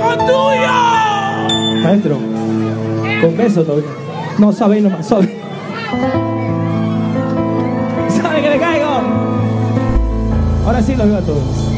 ¡Son tuyos! Maestro, con beso todavía. No, sabe nomás, sabe. ¿Sabe que le caigo? Ahora sí los veo a todos.